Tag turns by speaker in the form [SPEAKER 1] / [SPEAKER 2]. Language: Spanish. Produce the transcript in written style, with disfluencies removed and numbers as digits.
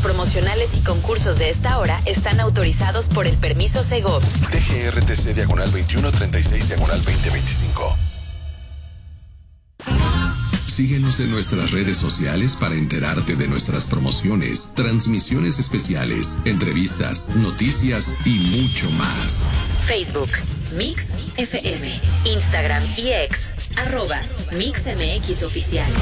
[SPEAKER 1] promocionales y concursos de esta hora están autorizados por el permiso Segov.
[SPEAKER 2] TGRTC /2136/2025.
[SPEAKER 3] Síguenos en nuestras redes sociales para enterarte de nuestras promociones, transmisiones especiales, entrevistas, noticias y mucho más.
[SPEAKER 1] Facebook, Mix FM, Instagram y X, @MixMX Oficial.